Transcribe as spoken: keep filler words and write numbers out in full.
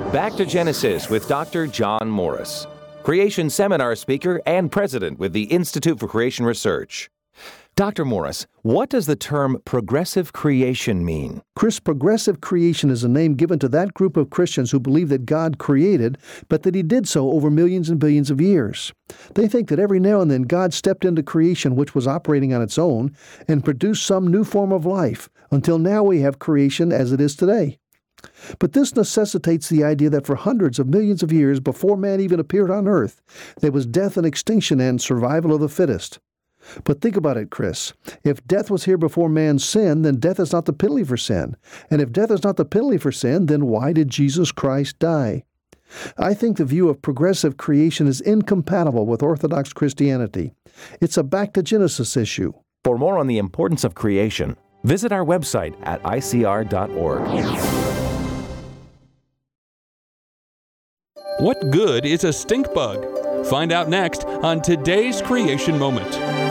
Back to Genesis with Doctor John Morris, Creation Seminar speaker and president with the Institute for Creation Research. Doctor Morris, what does the term progressive creation mean? Chris, progressive creation is a name given to that group of Christians who believe that God created, but that He did so over millions and billions of years. They think that every now and then God stepped into creation which was operating on its own and produced some new form of life, until now we have creation as it is today. But this necessitates the idea that for hundreds of millions of years before man even appeared on earth, there was death and extinction and survival of the fittest. But think about it, Chris. If death was here before man's sin, then death is not the penalty for sin. And if death is not the penalty for sin, then why did Jesus Christ die? I think the view of progressive creation is incompatible with Orthodox Christianity. It's a back to Genesis issue. For more on the importance of creation, visit our website at I C R dot org. What good is a stink bug? Find out next on Today's Creation Moment.